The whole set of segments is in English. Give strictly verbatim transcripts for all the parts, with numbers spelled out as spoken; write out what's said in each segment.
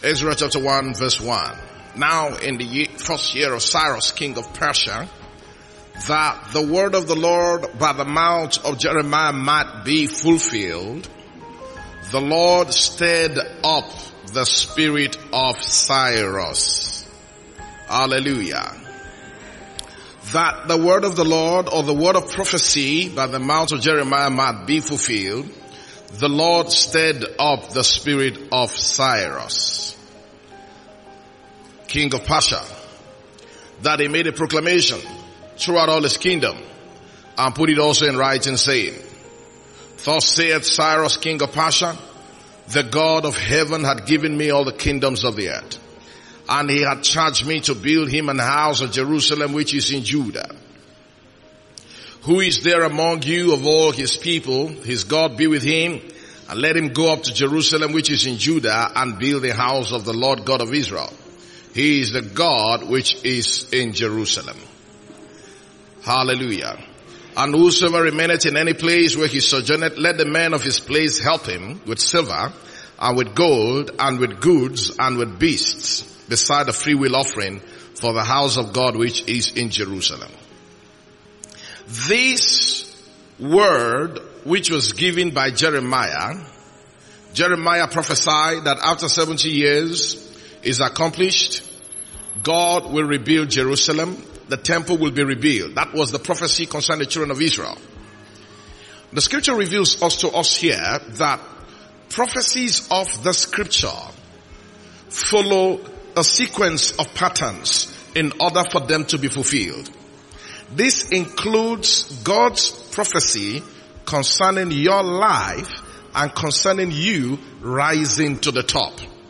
Ezra chapter one verse one. Now in the year, first year of Cyrus, king of Persia, that the word of the Lord by the mouth of Jeremiah might be fulfilled, the Lord stirred up the spirit of Cyrus. Hallelujah. That the word of the Lord, or the word of prophecy by the mouth of Jeremiah might be fulfilled, the Lord stirred up the spirit of Cyrus, king of Persia, that he made a proclamation throughout all his kingdom, and put it also in writing, saying, Thus saith Cyrus, king of Persia, the God of heaven had given me all the kingdoms of the earth, and he had charged me to build him an house of Jerusalem, which is in Judah. Who is there among you of all his people? His God be with him, and let him go up to Jerusalem, which is in Judah, and build the house of the Lord God of Israel. He is the God which is in Jerusalem. Hallelujah. And whosoever remaineth in any place where he sojourneth, let the men of his place help him with silver, and with gold, and with goods, and with beasts, beside the freewill offering for the house of God which is in Jerusalem. This word, which was given by Jeremiah, Jeremiah prophesied that after seventy years is accomplished, God will rebuild Jerusalem. The temple will be rebuilt. That was the prophecy concerning the children of Israel. The scripture reveals us to us here that prophecies of the scripture follow a sequence of patterns in order for them to be fulfilled. This includes God's prophecy concerning your life and concerning you rising to the top.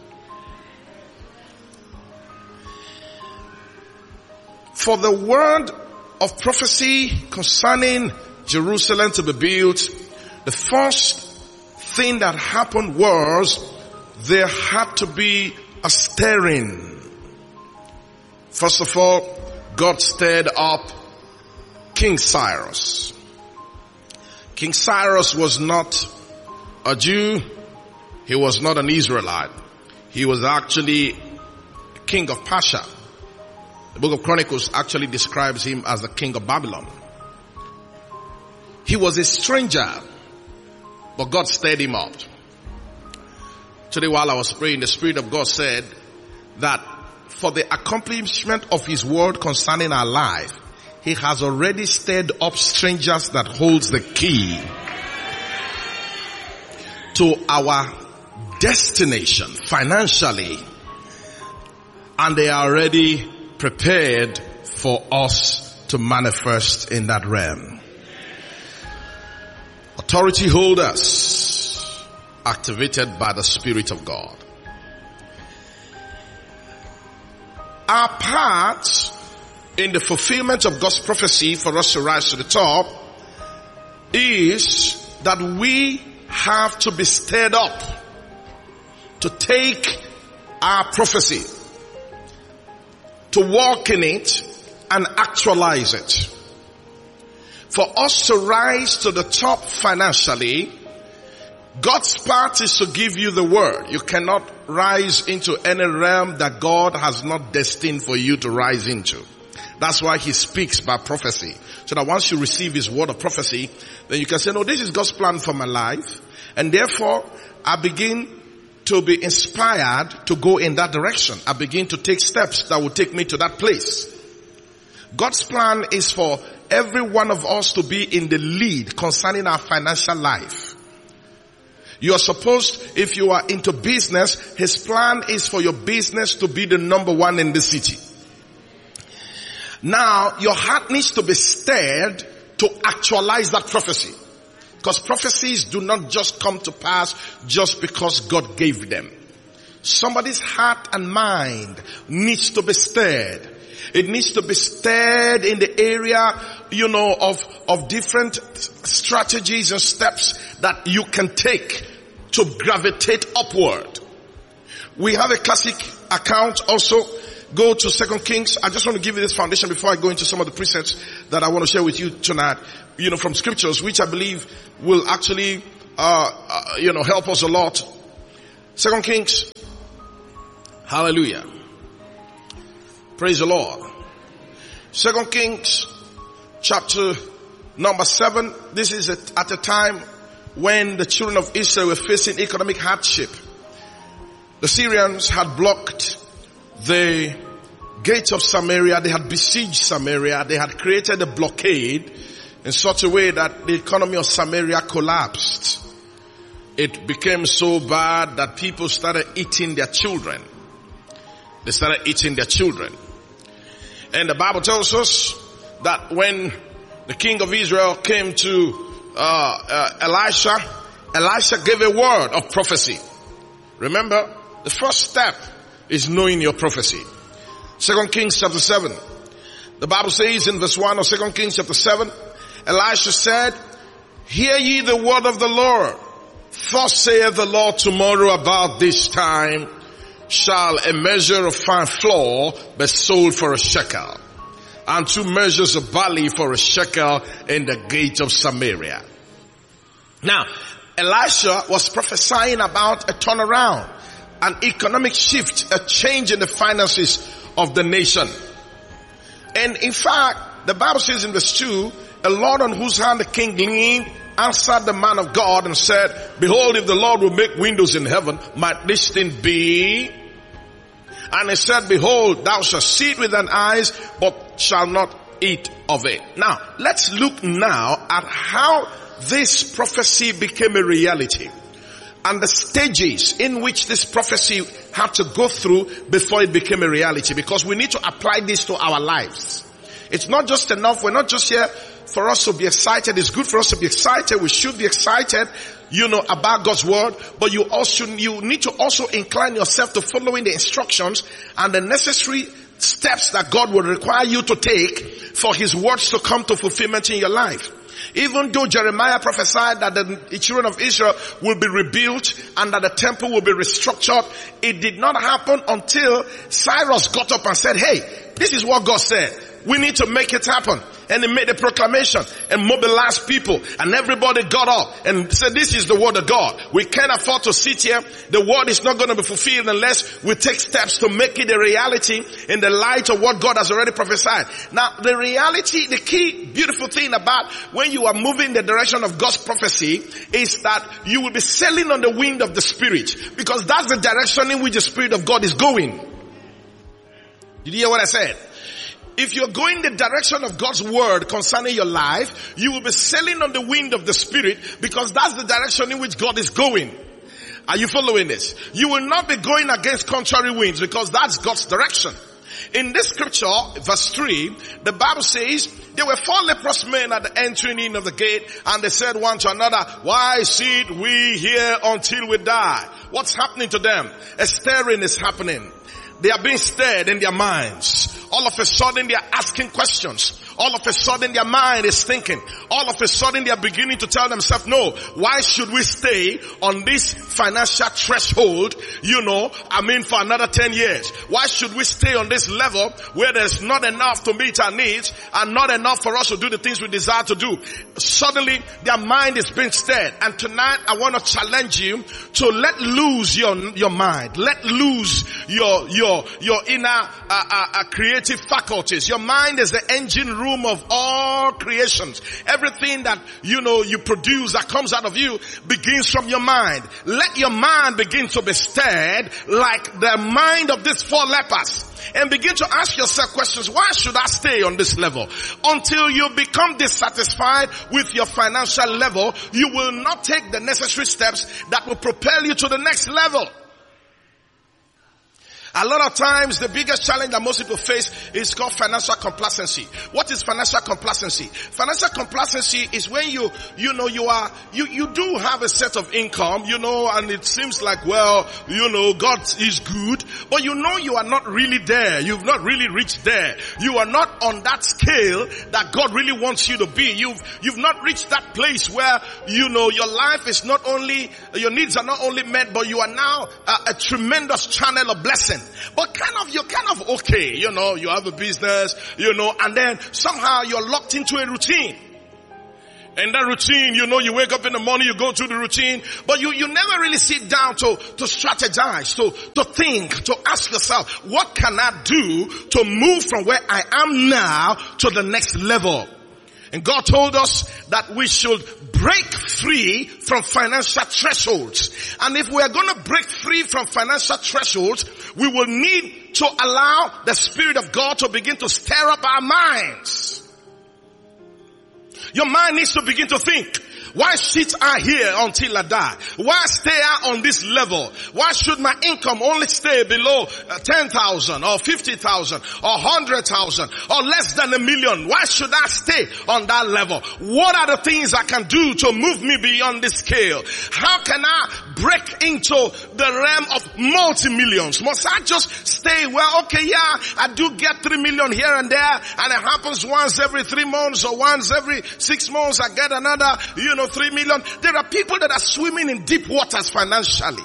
For the word of prophecy concerning Jerusalem to be built, the first thing that happened was there had to be a stirring. First of all, God stirred up King Cyrus. King Cyrus was not a Jew. He was not an Israelite. He was actually king of Persia. The book of Chronicles actually describes him as the king of Babylon. He was a stranger, but God stirred him up. Today while I was praying, the Spirit of God said that for the accomplishment of his word concerning our life, he has already stirred up strangers that holds the key to our destination financially, and they are already prepared for us to manifest in that realm. Authority holders activated by the Spirit of God. Our part in the fulfillment of God's prophecy for us to rise to the top is that we have to be stirred up to take our prophecy, to walk in it and actualize it. For us to rise to the top financially, God's part is to give you the word. You cannot rise into any realm that God has not destined for you to rise into. That's why he speaks by prophecy. So that once you receive his word of prophecy, then you can say, no, this is God's plan for my life. And therefore, I begin to be inspired to go in that direction. I begin to take steps that will take me to that place. God's plan is for every one of us to be in the lead concerning our financial life. You are supposed, if you are into business, his plan is for your business to be the number one in the city. Now, your heart needs to be stirred to actualize that prophecy. Because prophecies do not just come to pass just because God gave them. Somebody's heart and mind needs to be stirred. It needs to be stirred in the area, you know, of, of different strategies and steps that you can take to gravitate upward. We have a classic account also. Go to Second Kings. I just want to give you this foundation before I go into some of the precepts that I want to share with you tonight, you know, from scriptures, which I believe will actually, uh, uh you know, help us a lot. Second Kings Hallelujah. Praise the Lord. Second Kings chapter number seven. This is at a time when the children of Israel were facing economic hardship. The Syrians had blocked the gates of Samaria. They had besieged Samaria. They had created a blockade in such a way that the economy of Samaria collapsed. It became so bad that people started eating their children. They started eating their children. And the Bible tells us that when the king of Israel came to uh, uh, Elisha, Elisha gave a word of prophecy. Remember, the first step is knowing your prophecy. Second Kings chapter seven. The Bible says in verse one of Second Kings chapter seven, Elisha said, hear ye the word of the Lord. Thus saith the Lord, tomorrow about this time shall a measure of fine flour be sold for a shekel, and two measures of barley for a shekel in the gate of Samaria. Now, Elisha was prophesying about a turnaround, an economic shift, a change in the finances of the nation. And in fact, the Bible says in verse two, the Lord on whose hand the king leaned answered the man of God and said, behold, if the Lord will make windows in heaven, might this thing be? And he said, behold, thou shalt see it with thine eyes, but shalt not eat of it. Now, let's look now at how this prophecy became a reality, and the stages in which this prophecy had to go through before it became a reality, because we need to apply this to our lives. It's not just enough. We're not just here for us to be excited. It's good for us to be excited. We should be excited, you know, about God's word. But you also, you need to also incline yourself to following the instructions and the necessary steps that God will require you to take for his words to come to fulfillment in your life. Even though Jeremiah prophesied that the children of Israel will be rebuilt and that the temple will be restructured, it did not happen until Cyrus got up and said, hey, this is what God said. We need to make it happen. And he made a proclamation and mobilized people, and everybody got up and said, this is the word of God. We can't afford to sit here. The word is not going to be fulfilled unless we take steps to make it a reality in the light of what God has already prophesied. Now, the reality, the key beautiful thing about when you are moving in the direction of God's prophecy is that you will be sailing on the wind of the Spirit, because that's the direction in which the Spirit of God is going. Did you hear what I said? If you're going the direction of God's word concerning your life, you will be sailing on the wind of the Spirit, because that's the direction in which God is going. Are you following this? You will not be going against contrary winds, because that's God's direction. In this scripture, verse three, the Bible says, there were four leprous men at the entering in of the gate, and they said one to another, why sit we here until we die? What's happening to them? A stirring is happening. They are being stirred in their minds. All of a sudden they are asking questions. All of a sudden their mind is thinking. All of a sudden they are beginning to tell themselves, no, why should we stay on this financial threshold, you know, I mean for another ten years? Why should we stay on this level where there's not enough to meet our needs and not enough for us to do the things we desire to do? Suddenly their mind is being stirred. And tonight I want to challenge you to let loose your, your mind. Let loose your, your, your inner uh, uh, uh, creative faculties. Your mind is the engine room room of all creations. Everything that, you know, you produce that comes out of you begins from your mind. Let your mind begin to be stirred like the mind of these four lepers. And begin to ask yourself questions. Why should I stay on this level? Until you become dissatisfied with your financial level, you will not take the necessary steps that will propel you to the next level. A lot of times the biggest challenge that most people face is called financial complacency. What is financial complacency? Financial complacency is when you, you know, you are, you, you do have a set of income, you know, and it seems like, well, you know, God is good, but you know you are not really there. You've not really reached there. You are not on that scale that God really wants you to be. You've, you've not reached that place where, you know, your life is not only, your needs are not only met, but you are now a, a tremendous channel of blessing. But kind of, you're kind of okay, you know, you have a business, you know, and then somehow you're locked into a routine. And that routine, you know, you wake up in the morning, you go through the routine, but you, you never really sit down to, to strategize, to, to think, to ask yourself, what can I do to move from where I am now to the next level? And God told us that we should break free from financial thresholds. And if we are going to break free from financial thresholds, we will need to allow the Spirit of God to begin to stir up our minds. Your mind needs to begin to think, why sit I here until I die? Why stay I on this level? Why should my income only stay below uh, ten thousand or fifty thousand or one hundred thousand or less than a million? Why should I stay on that level? What are the things I can do to move me beyond this scale? How can I break into the realm of multi-millions? Must I just stay, well, okay, yeah, I do get three million here and there, and it happens once every three months or once every six months I get another, you know, three million. There are people that are swimming in deep waters financially.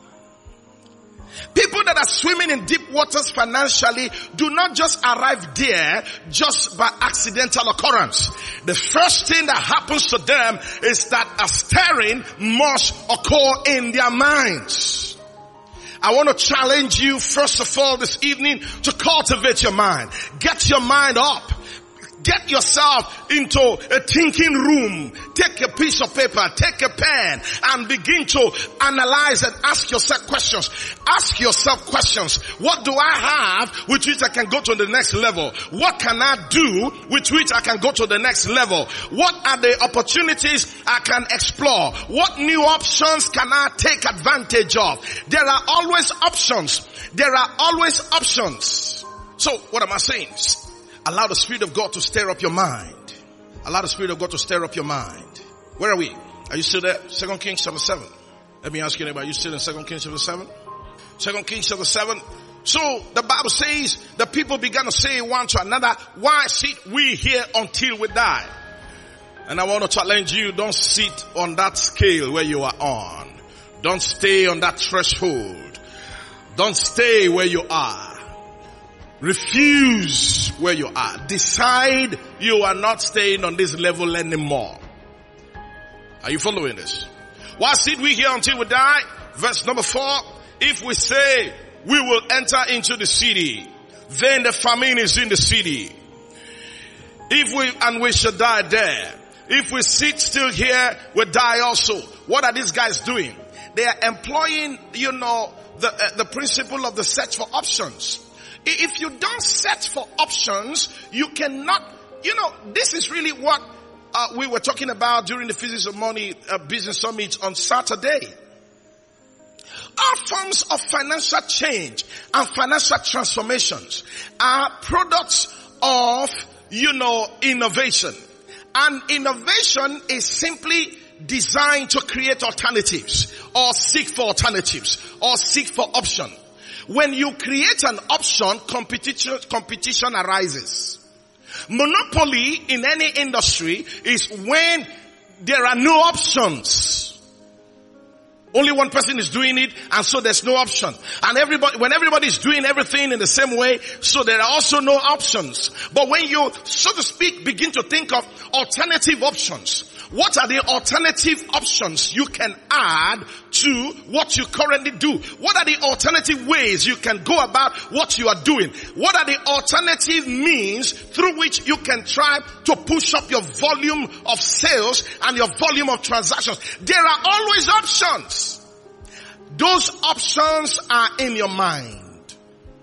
People that are swimming in deep waters financially do not just arrive there just by accidental occurrence. The first thing that happens to them is that a stirring must occur in their minds. I want to challenge you first of all this evening to cultivate your mind. Get your mind up. Get yourself into a thinking room. Take a piece of paper, take a pen, and begin to analyze and ask yourself questions. Ask yourself questions. What do I have with which I can go to the next level? What can I do with which I can go to the next level? What are the opportunities I can explore? What new options can I take advantage of? There are always options. There are always options. So, what am I saying? Allow the Spirit of God to stir up your mind. Allow the Spirit of God to stir up your mind. Where are we? Are you still there? Second Kings chapter seven. Let me ask you, anybody, are you still in Second Kings chapter seven? Second Kings chapter seven. So the Bible says the people began to say one to another, why sit we here until we die? And I want to challenge you, don't sit on that scale where you are on. Don't stay on that threshold. Don't stay where you are. Refuse where you are. Decide you are not staying on this level anymore. Are you following this? Why sit we here until we die? Verse number four. If we say we will enter into the city, then the famine is in the city. If we, and we shall die there. If we sit still here, we die also. What are these guys doing? They are employing, you know, the, uh, the principle of the search for options. If you don't search for options, you cannot, you know, this is really what uh, we were talking about during the Physics of Money uh, Business Summit on Saturday. All forms of financial change and financial transformations are products of, you know, innovation. And innovation is simply designed to create alternatives or seek for alternatives or seek for options. When you create an option, competition, competition arises. Monopoly in any industry is when there are no options. Only one person is doing it, and so there's no option. And everybody, when everybody is doing everything in the same way, so there are also no options. But when you, so to speak, begin to think of alternative options, what are the alternative options you can add to what you currently do? What are the alternative ways you can go about what you are doing? What are the alternative means through which you can try to push up your volume of sales and your volume of transactions? There are always options. Those options are in your mind.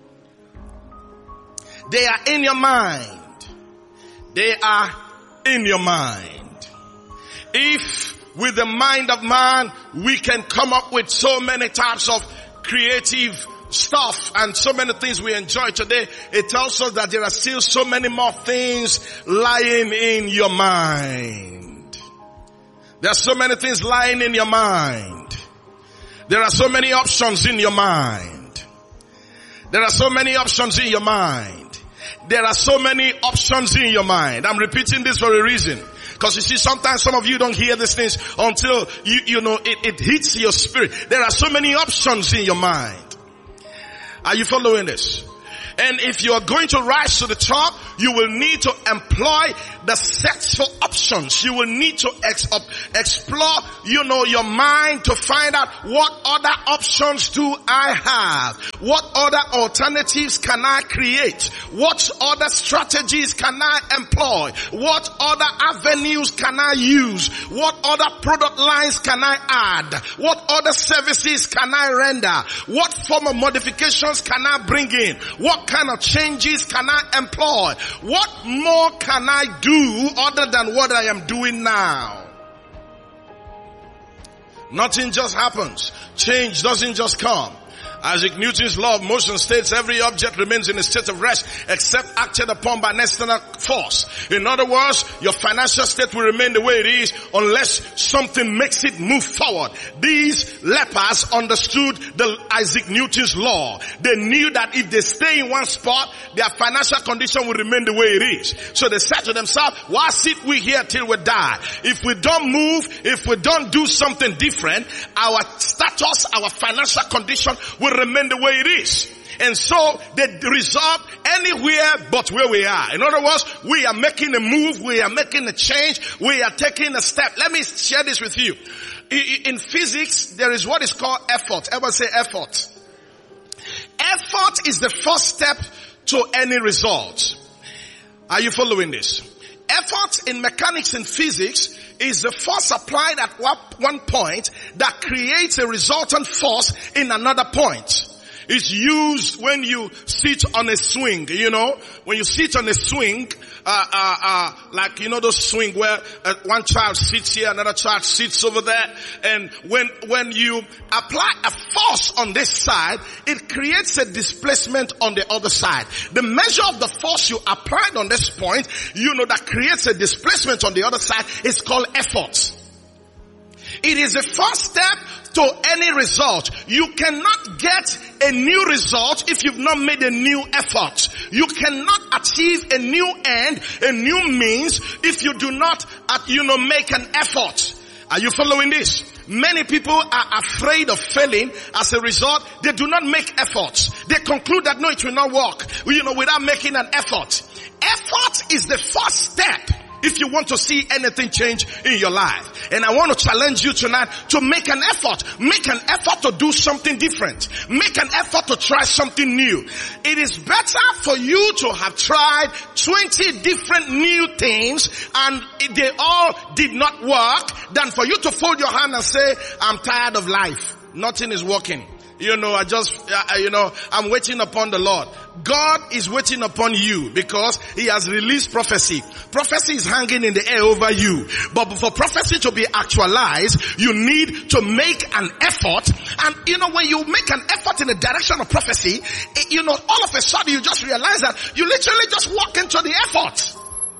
They are in your mind. They are in your mind. If with the mind of man we can come up with so many types of creative stuff and so many things we enjoy today, it tells us that there are still so many more things lying in your mind. There are so many things lying in your mind. There are so many options in your mind. There are so many options in your mind. There are so many options in your mind. I'm repeating this for a reason. Because you see, sometimes some of you don't hear these things until you, you know, it, it hits your spirit. There are so many options in your mind. Are you following this? And if you are going to rise to the top, you will need to employ the search for options. You will need to ex- explore, you know, your mind to find out what other options do I have? What other alternatives can I create? What other strategies can I employ? What other avenues can I use? What other product lines can I add? What other services can I render? What form of modifications can I bring in? What kind of changes can I employ? What more can I do other than what I am doing now? Nothing just happens. Change doesn't just come. Isaac Newton's law of motion states every object remains in a state of rest except acted upon by an external force. In other words, your financial state will remain the way it is unless something makes it move forward. These lepers understood the Isaac Newton's law. They knew that if they stay in one spot, their financial condition will remain the way it is. So they said to themselves, why sit we here till we die? If we don't move, if we don't do something different, our status, our financial condition will remain the way it is. And so they resolved anywhere but where we are. In other words, we are making a move, we are making a change, we are taking a step. Let me share this with you. In physics, there is what is called effort. Everyone say effort. Effort is the first step to any result. Are you following this? Effort in mechanics and physics is the force applied at one point that creates a resultant force in another point. It's used when you sit on a swing, you know, when you sit on a swing, uh, uh, uh, like, you know, those swing where uh, one child sits here, another child sits over there. And when, when you apply a force on this side, it creates a displacement on the other side. The measure of the force you applied on this point, you know, that creates a displacement on the other side is called effort. It is the first step to any result. You cannot get a new result if you've not made a new effort. You cannot achieve a new end, a new means, if you do not, you know, make an effort. Are you following this? Many people are afraid of failing. As a result, they do not make efforts. They conclude that no, it will not work, you know, without making an effort. Effort is the first step if you want to see anything change in your life. And I want to challenge you tonight to make an effort. Make an effort to do something different. Make an effort to try something new. It is better for you to have tried twenty different new things and they all did not work than for you to fold your hand and say, I'm tired of life. Nothing is working. You know, I just, uh, you know, I'm waiting upon the Lord. God is waiting upon you because He has released prophecy. Prophecy is hanging in the air over you. But for prophecy to be actualized, you need to make an effort. And you know, when you make an effort in the direction of prophecy, it, you know, all of a sudden you just realize that you literally just walk into the effort.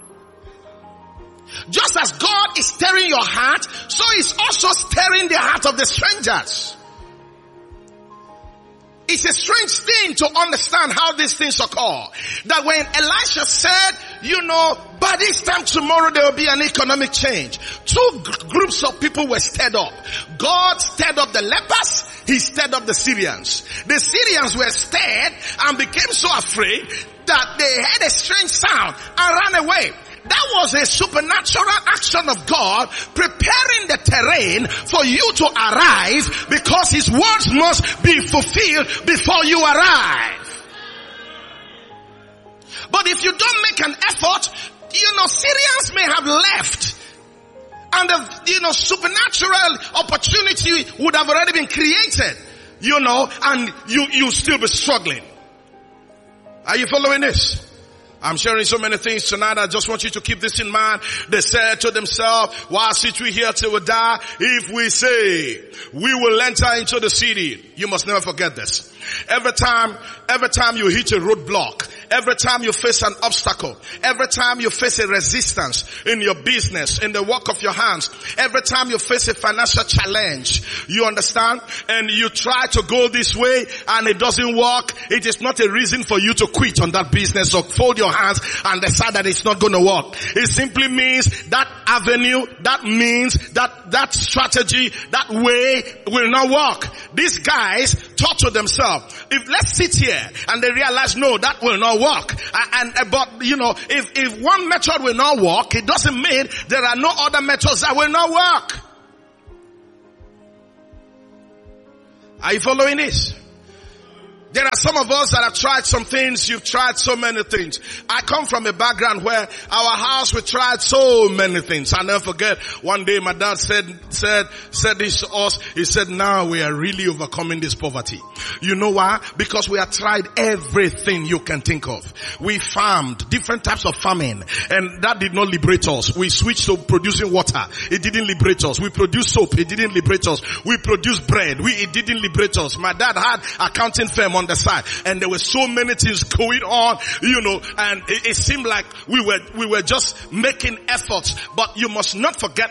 Just as God is stirring your heart, so He's also stirring the heart of the strangers. It's a strange thing to understand how these things occur. That when Elisha said, you know, by this time tomorrow there will be an economic change, two g- groups of people were stirred up. God stirred up the lepers, He stirred up the Syrians. The Syrians were stirred and became so afraid that they heard a strange sound and ran away. That was a supernatural action of God preparing the terrain for you to arrive, because His words must be fulfilled before you arrive. But if you don't make an effort, you know, Syrians may have left and the, you know, supernatural opportunity would have already been created, you know, and you, you still be struggling. Are you following this? I'm sharing so many things tonight. I just want you to keep this in mind. They said to themselves, why sit we here till we die? If we say we will enter into the city. You must never forget this. Every time, every time you hit a roadblock, every time you face an obstacle, every time you face a resistance in your business, in the work of your hands, every time you face a financial challenge, you understand, and you try to go this way and it doesn't work, it is not a reason for you to quit on that business or fold your hands and decide that it's not going to work. It simply means that avenue, that means, that, that strategy, that way will not work. These guys thought to themselves, if let's sit here, and they realize, no, that will not work. And, and but you know, if if one method will not work, it doesn't mean there are no other methods that will not work. Are you following this? There are some of us that have tried some things. You've tried so many things. I come from a background where our house, we tried so many things. I'll never forget, one day my dad said, said, said this to us. He said, now we are really overcoming this poverty. You know why? Because we have tried everything you can think of. We farmed different types of farming, and that did not liberate us. We switched to producing water. It didn't liberate us. We produced soap. It didn't liberate us. We produced bread. We, it didn't liberate us. My dad had accounting firm on the side, and there were so many things going on, you know, and it, it seemed like we were we were just making efforts. But you must not forget